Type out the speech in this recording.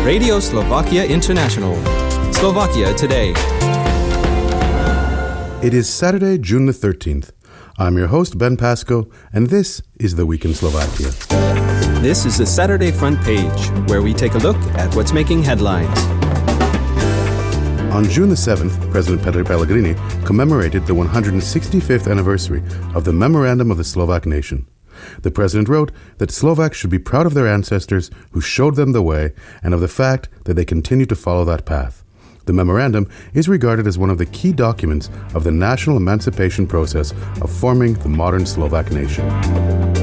Radio Slovakia International. Slovakia Today. It is Saturday, June the 13th. I'm your host, Ben Pasco, and this is The Week in Slovakia. This is the Saturday Front Page, where we take a look at what's making headlines. On June the 7th, President Petr Pellegrini commemorated the 165th anniversary of the Memorandum of the Slovak Nation. The president wrote that Slovaks should be proud of their ancestors who showed them the way and of the fact that they continue to follow that path. The memorandum is regarded as one of the key documents of the national emancipation process of forming the modern Slovak nation.